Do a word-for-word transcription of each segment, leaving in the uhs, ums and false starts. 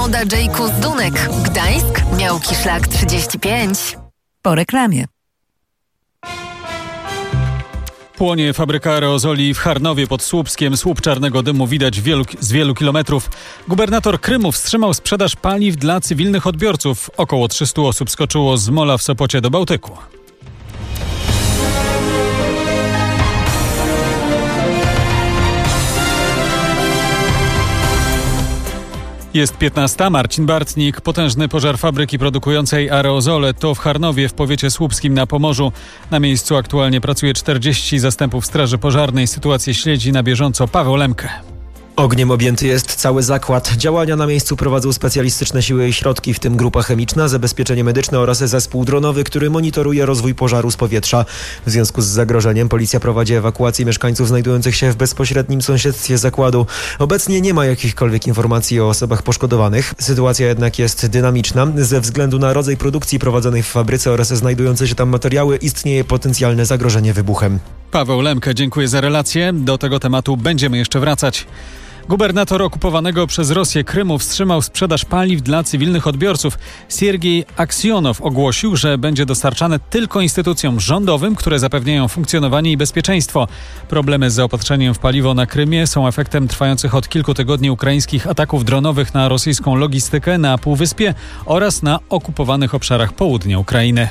Auda J-Q z Dunek. Gdańsk miał Kiszlak trzydzieści pięć. Po reklamie. Płonie fabryka aerozoli w Charnowie pod Słupskiem. Słup czarnego dymu widać wielu, z wielu kilometrów. Gubernator Krymu wstrzymał sprzedaż paliw dla cywilnych odbiorców. Około trzystu osób skoczyło z mola w Sopocie do Bałtyku. Jest piętnasta. Marcin Bartnik. Potężny pożar fabryki produkującej aerozole to w Charnowie w powiecie słupskim na Pomorzu. Na miejscu aktualnie pracuje czterdzieści zastępów straży pożarnej. Sytuację śledzi na bieżąco Paweł Lemke. Ogniem objęty jest cały zakład. Działania na miejscu prowadzą specjalistyczne siły i środki, w tym grupa chemiczna, zabezpieczenie medyczne oraz zespół dronowy, który monitoruje rozwój pożaru z powietrza. W związku z zagrożeniem policja prowadzi ewakuację mieszkańców znajdujących się w bezpośrednim sąsiedztwie zakładu. Obecnie nie ma jakichkolwiek informacji o osobach poszkodowanych. Sytuacja jednak jest dynamiczna. Ze względu na rodzaj produkcji prowadzonej w fabryce oraz znajdujące się tam materiały istnieje potencjalne zagrożenie wybuchem. Paweł Lemke, dziękuję za relację. Do tego tematu będziemy jeszcze wracać. Gubernator okupowanego przez Rosję Krymu wstrzymał sprzedaż paliw dla cywilnych odbiorców. Siergiej Aksjonow ogłosił, że będzie dostarczane tylko instytucjom rządowym, które zapewniają funkcjonowanie i bezpieczeństwo. Problemy z zaopatrzeniem w paliwo na Krymie są efektem trwających od kilku tygodni ukraińskich ataków dronowych na rosyjską logistykę na Półwyspie oraz na okupowanych obszarach południa Ukrainy.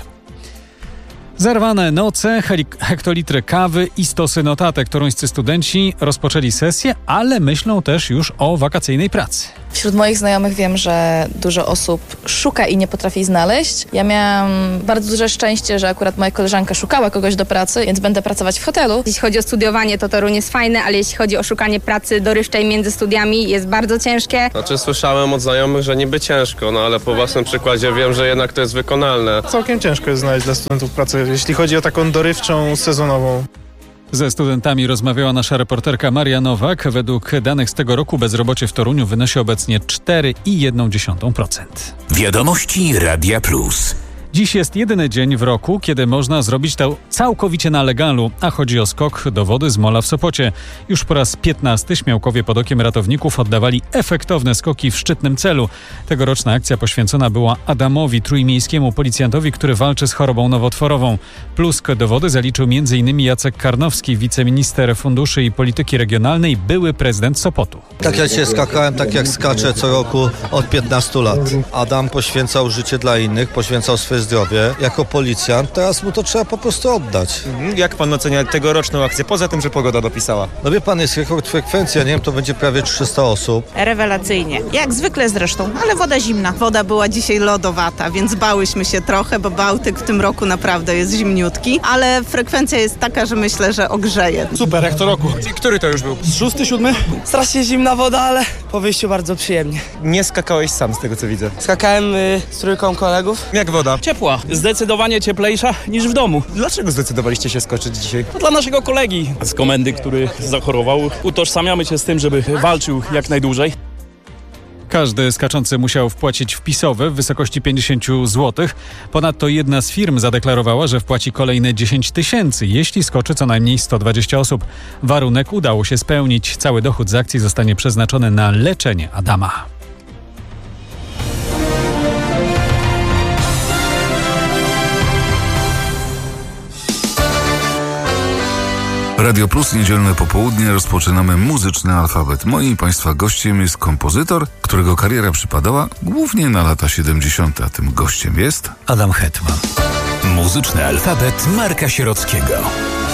Zerwane noce, hektolitry kawy i stosy notatek. Toruńscy studenci rozpoczęli sesję, ale myślą też już o wakacyjnej pracy. Wśród moich znajomych wiem, że dużo osób szuka i nie potrafi znaleźć. Ja miałam bardzo duże szczęście, że akurat moja koleżanka szukała kogoś do pracy, więc będę pracować w hotelu. Jeśli chodzi o studiowanie, to Toruń jest fajny, ale jeśli chodzi o szukanie pracy dorywczej między studiami, jest bardzo ciężkie. Znaczy słyszałem od znajomych, że niby ciężko, no ale po własnym przykładzie wiem, że jednak to jest wykonalne. Całkiem ciężko jest znaleźć dla studentów pracę, jeśli chodzi o taką dorywczą, sezonową. Ze studentami rozmawiała nasza reporterka Maria Nowak. Według danych z tego roku bezrobocie w Toruniu wynosi obecnie cztery i jedna dziesiąta procent. Wiadomości Radia Plus. Dziś jest jedyny dzień w roku, kiedy można zrobić to całkowicie na legalu, a chodzi o skok do wody z mola w Sopocie. Już po raz piętnasty Śmiałkowie pod okiem ratowników oddawali efektowne skoki w szczytnym celu. Tegoroczna akcja poświęcona była Adamowi, trójmiejskiemu policjantowi, który walczy z chorobą nowotworową. Plusk do wody zaliczył między innymi Jacek Karnowski, wiceminister funduszy i polityki regionalnej, były prezydent Sopotu. Tak jak się skakałem, tak jak skaczę co roku od piętnastu lat. Adam poświęcał życie dla innych, poświęcał swoje zdrowie jako policjant, teraz mu to trzeba po prostu oddać. Jak pan ocenia tegoroczną akcję, poza tym, że pogoda dopisała? No wie pan, jest rekord frekwencja, nie wiem, to będzie prawie trzysta osób. Rewelacyjnie, jak zwykle zresztą, ale woda zimna. Woda była dzisiaj lodowata, więc bałyśmy się trochę, bo Bałtyk w tym roku naprawdę jest zimniutki, ale frekwencja jest taka, że myślę, że ogrzeje. Super, jak to roku. I który to już był? Szósty, siódmy? Strasznie zimna woda, ale po wyjściu bardzo przyjemnie. Nie skakałeś sam z tego, co widzę. Skakałem y, z trójką kolegów. Jak woda? Ciepła, zdecydowanie cieplejsza niż w domu. Dlaczego zdecydowaliście się skoczyć dzisiaj? To dla naszego kolegi z komendy, który zachorował. Utożsamiamy się z tym, żeby walczył jak najdłużej. Każdy skaczący musiał wpłacić wpisowe w wysokości pięćdziesiąt złotych. Ponadto jedna z firm zadeklarowała, że wpłaci kolejne dziesięć tysięcy, jeśli skoczy co najmniej sto dwadzieścia osób. Warunek udało się spełnić. Cały dochód z akcji zostanie przeznaczony na leczenie Adama. Radio Plus, niedzielne popołudnie, rozpoczynamy muzyczny alfabet. Moim Państwa gościem jest kompozytor, którego kariera przypadała głównie na lata siedemdziesiąte, a tym gościem jest Adam Hetman. Muzyczny alfabet Marka Sierockiego.